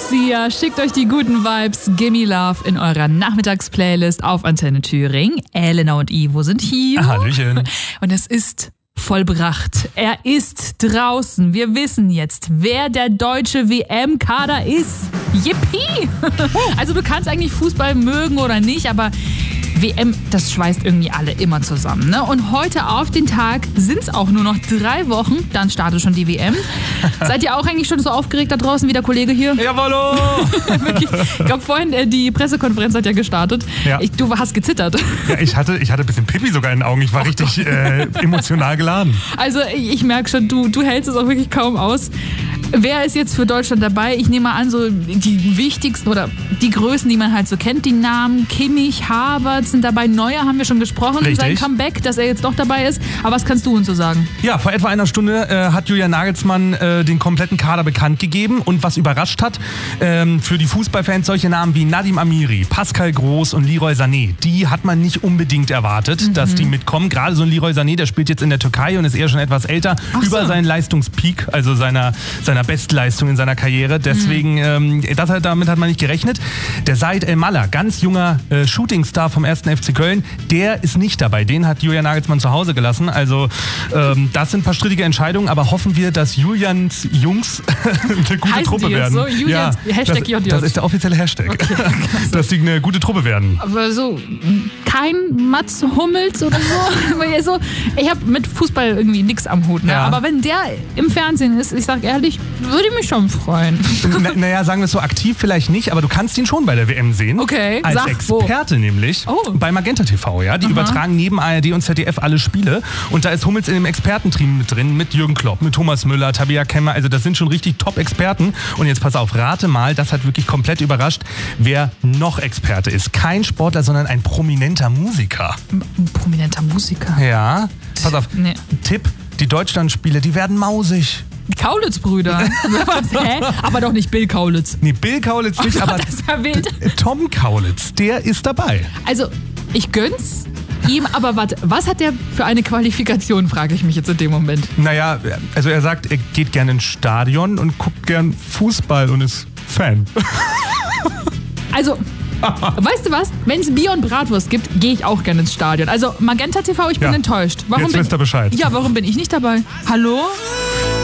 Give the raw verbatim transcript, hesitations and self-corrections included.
Sia, schickt euch die guten Vibes, Gimme Love in eurer Nachmittagsplaylist auf Antenne Thüringen. Elena und Ivo sind hier. Hallöchen. Und es ist vollbracht. Er ist draußen. Wir wissen jetzt, wer der deutsche W M-Kader ist. Yippie! Also du kannst eigentlich Fußball mögen oder nicht, aber W M, das schweißt irgendwie alle immer zusammen. Ne? Und heute auf den Tag sind es auch nur noch drei Wochen, dann startet schon die W M. Seid ihr auch eigentlich schon so aufgeregt da draußen wie der Kollege hier? Jawollo! Ich glaube vorhin, äh, die Pressekonferenz hat ja gestartet. Ja. Ich, du hast gezittert. Ja, ich hatte, ich hatte ein bisschen Pipi sogar in den Augen. Ich war richtig äh, emotional geladen. Also ich merke schon, du, du hältst es auch wirklich kaum aus. Wer ist jetzt für Deutschland dabei? Ich nehme mal an, so die wichtigsten oder die Größen, die man halt so kennt, die Namen Kimmich, Havertz sind dabei. Neuer haben wir schon gesprochen, Richtig. Sein Comeback, dass er jetzt doch dabei ist. Aber was kannst du uns so sagen? Ja, vor etwa einer Stunde äh, hat Julian Nagelsmann äh, den kompletten Kader bekannt gegeben. Und was überrascht hat, ähm, für die Fußballfans solche Namen wie Nadim Amiri, Pascal Groß und Leroy Sané, die hat man nicht unbedingt erwartet, mhm. dass die mitkommen. Gerade so ein Leroy Sané, der spielt jetzt in der Türkei und ist eher schon etwas älter, Ach über so. seinen Leistungspeak, also seiner, seiner Bestleistung in seiner Karriere. Deswegen, mhm. ähm, das, damit hat man nicht gerechnet. Der Said El-Mallah, ganz junger äh, Shootingstar vom ersten F C Köln, der ist nicht dabei. Den hat Julian Nagelsmann zu Hause gelassen. Also ähm, das sind ein paar strittige Entscheidungen, aber hoffen wir, dass Julians Jungs eine gute heißen Truppe die werden. So? Julians, ja, Hashtag das, J J. das ist der offizielle Hashtag. Okay, dass die eine gute Truppe werden. Aber so kein Mats Hummels oder so. so ich habe mit Fußball irgendwie nichts am Hut. Ne? Ja. Aber wenn der im Fernsehen ist, ich sag ehrlich, würde ich mich schon freuen. Na, naja, sagen wir es so, aktiv vielleicht nicht, aber du kannst ihn schon bei der W M sehen. Okay, als sag, Experte wo? nämlich. Oh. Bei Magenta T V, ja. Die Aha. übertragen neben A R D und Z D F alle Spiele. Und da ist Hummels in dem Expertenteam mit drin, mit Jürgen Klopp, mit Thomas Müller, Tabea Kemmer. Also das sind schon richtig Top-Experten. Und jetzt pass auf, rate mal, das hat wirklich komplett überrascht, wer noch Experte ist. Kein Sportler, sondern ein prominenter Musiker. Ein prominenter Musiker? Ja. Pass auf, nee. Tipp, die Deutschlandspiele, die werden mausig. Kaulitz-Brüder. Hä? Aber doch nicht Bill Kaulitz. Nee, Bill Kaulitz nicht, oh, aber das war wild. Tom Kaulitz, der ist dabei. Also, ich gönn's ihm, aber warte, was hat der für eine Qualifikation, frage ich mich jetzt in dem Moment. Naja, also er sagt, er geht gerne ins Stadion und guckt gern Fußball und ist Fan. Also, weißt du was? Wenn es Bier und Bratwurst gibt, gehe ich auch gerne ins Stadion. Also Magenta T V, ich bin ja. enttäuscht. Warum Jetzt bin, wisst ihr Bescheid. Ja, warum bin ich nicht dabei? Hallo?